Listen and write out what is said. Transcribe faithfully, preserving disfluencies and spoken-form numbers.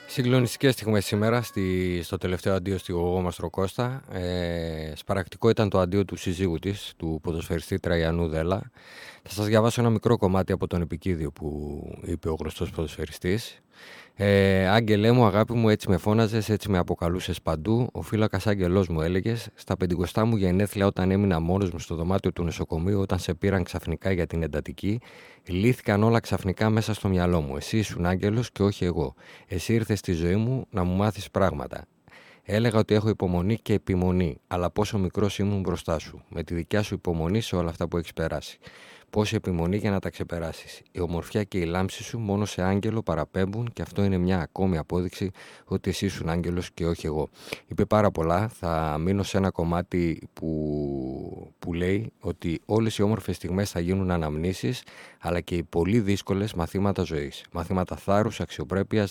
Συγκλονιστικές στιγμές σήμερα στη, στο τελευταίο αντίο στη Γογό Μαστροκώστα. Ε, σπαρακτικό ήταν το αντίο του συζύγου της, του ποδοσφαιριστή Τραϊανού Δέλα. Θα σας διαβάσω ένα μικρό κομμάτι από τον επικίδιο που είπε ο γνωστός ποδοσφαιριστής. Ε, Άγγελέ μου, αγάπη μου, έτσι με φώναζες, έτσι με αποκαλούσες παντού. Ο φύλακας άγγελός μου έλεγες. Στα πεντηκοστά μου γενέθλια, όταν έμεινα μόνος μου στο δωμάτιο του νοσοκομείου, όταν σε πήραν ξαφνικά για την εντατική, λύθηκαν όλα ξαφνικά μέσα στο μυαλό μου. Εσύ ήσουν άγγελος και όχι εγώ. Εσύ ήρθες στη ζωή μου να μου μάθεις πράγματα. Έλεγα ότι έχω υπομονή και επιμονή, αλλά πόσο μικρός ήμουν μπροστά σου, με τη δικιά σου υπομονή σε όλα αυτά που έχεις περάσει. Πόση επιμονή για να τα ξεπεράσεις. Η ομορφιά και η λάμψη σου μόνο σε άγγελο παραπέμπουν και αυτό είναι μια ακόμη απόδειξη ότι εσύ ήσουν άγγελος και όχι εγώ. Είπε πάρα πολλά. Θα μείνω σε ένα κομμάτι που, που λέει ότι όλες οι όμορφες στιγμές θα γίνουν αναμνήσεις, αλλά και οι πολύ δύσκολες μαθήματα ζωής. Μαθήματα θάρρους, αξιοπρέπειας,